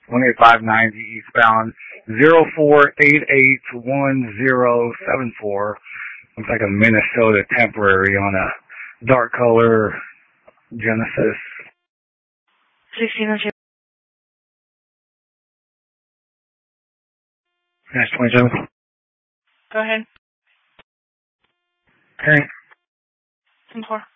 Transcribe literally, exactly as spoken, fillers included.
one eight five ninety eastbound, zero four eight eight one zero seven four. Looks like a Minnesota temporary on a dark color Genesis. sixteen oh two. Dash twenty-seven. Go ahead. Okay. ten four.